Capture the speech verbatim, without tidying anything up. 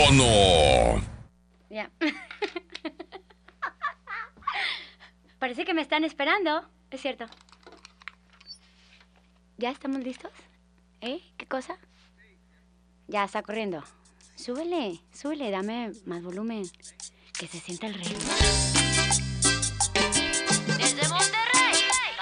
¿O no? Ya. Parece que me están esperando. Es cierto. ¿Ya estamos listos? ¿Eh? ¿Qué cosa? Ya está corriendo. Súbele, súbele, dame más volumen. Que se sienta el ritmo. Desde Monterrey.